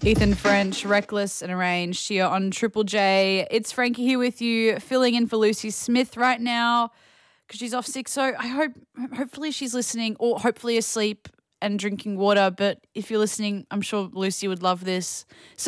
Ethan French, Reckless and Arranged here on Triple J. It's Frankie here with you, filling in for Lucy Smith right now because she's off sick. So hopefully she's listening or hopefully asleep and drinking water. But if you're listening, I'm sure Lucy would love this.